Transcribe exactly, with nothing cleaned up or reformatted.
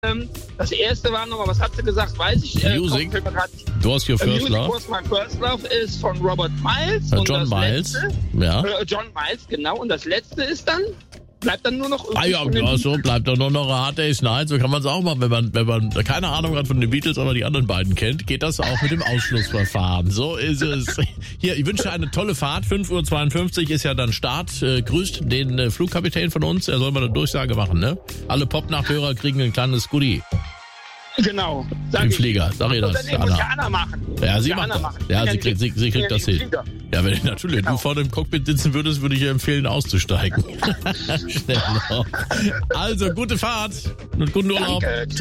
Ähm, das erste war nochmal, was hat sie gesagt, weiß ich. Äh, Music. kommt, grad, Du hast hier äh, First Music Love. Was My First Love ist von Robert Miles. Äh, und John das Miles. Letzte, Ja. äh, John Miles, genau. Und das letzte ist dann, bleibt dann nur noch... Ah ja, ja, so bleibt doch nur noch A Hard Day's Night. So kann man es auch machen, wenn man, wenn man keine Ahnung hat von den Beatles, aber die anderen beiden kennt, geht das auch mit dem Ausschlussverfahren. So ist es. Hier, ich wünsche eine tolle Fahrt. fünf Uhr zweiundfünfzig ist ja dann Start. Äh, grüßt den äh, Flugkapitän von uns. Er soll mal eine Durchsage machen, ne? Alle Pop-Nachhörer kriegen ein kleines Goodie. Genau. Im ich. Flieger, sag ich Und das. dann muss Anna. ja Anna machen. Ja, sie Ja, macht Anna das. machen. Ja, Ja, sie die- kriegt, sie, sie kriegt ja, das die hin. Flieger. Ja, wenn natürlich Genau. du vor dem Cockpit sitzen würdest, würde ich dir empfehlen, auszusteigen. Schnell noch. Also, gute Fahrt und guten Urlaub. Danke.